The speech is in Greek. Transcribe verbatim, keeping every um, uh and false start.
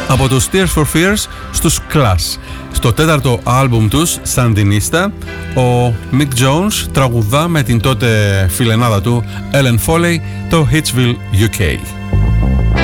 από τους Tears for Fears στους Clash. Στο τέταρτο άλμπουμ τους, Sandinista, ο Mick Jones τραγουδά με την τότε φιλενάδα του Ellen Foley το Hitsville γιου κέι.